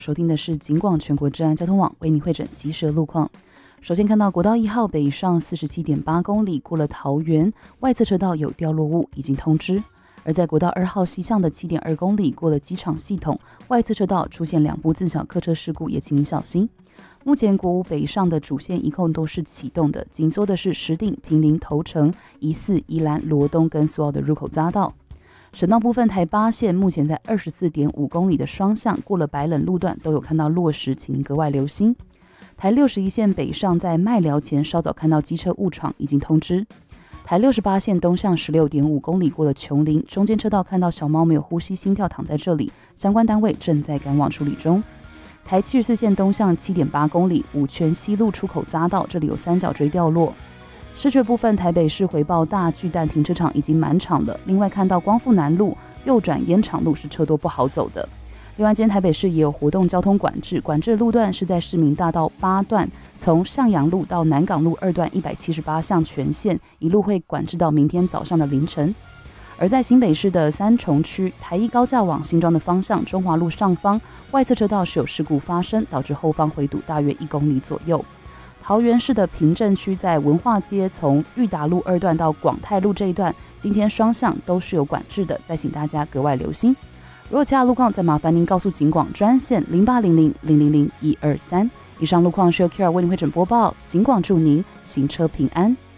收听的是警广全国治安交通网为您汇整即时的路况。首先看到国道1号北上 47.8 公里过了桃园，外侧车道有掉落物，已经通知。而在国道2号西向的 7.2 公里过了机场系统，外侧车道出现2部自小客车事故，也请您小心。目前国5北上的主线一共都是启动的，紧缩的是石碇、坪林、头城、宜4、宜兰、罗东跟苏澳的入口匝道。省道部分，台8线目前在 24.5 公里的双向过了白冷路段都有看到落石，请您格外留心。台61线北上在麦寮前稍早看到机车误闯，已经通知。台68线东向 16.5 公里过了琼林，中间车道看到小猫没有呼吸心跳躺在这里，相关单位正在赶往处理中。台74线东向 7.8 公里五权西路出口匝道，这里有三角锥掉落。市区部分，台北市回报大巨蛋停车场已经满场了。另外看到光复南路右转烟厂路是车多不好走的。另外今天台北市也有活动交通管制的路段是在市民大道8段，从向阳路到南港路2段178项全线，一路会管制到明天早上的凌晨。而在新北市的三重区台一高架往新庄的方向，中华路上方外侧车道是有事故发生，导致后方回堵大约1公里左右。桃园市的平镇区在文化街从裕达路2段到广泰路这一段，今天双向都是有管制的，再请大家格外留心。如果其他路况，再麻烦您告诉警广专线0800000123。以上路况是由 Kira 为您会诊播报，警广祝您行车平安。